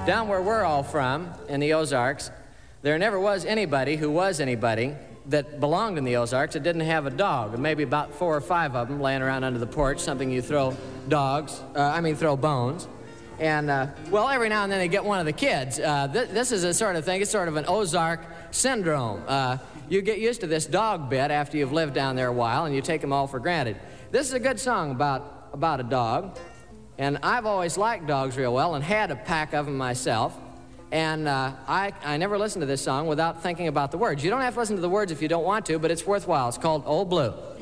Down where we're all from, in the Ozarks, there never was anybody who was anybody that belonged in the Ozarks that didn't have a dog. Maybe about 4 or 5 of them laying around under the porch, something you throw throw bones. And, well, every now and then they get one of the kids. This is a sort of thing, it's sort of an Ozark syndrome. You get used to this dog bit after you've lived down there a while, and you take them all for granted. This is a good song about a dog. And I've always liked dogs real well and had a pack of them myself. And I never listened to this song without thinking about the words. You don't have to listen to the words if you don't want to, but it's worthwhile. It's called Old Blue.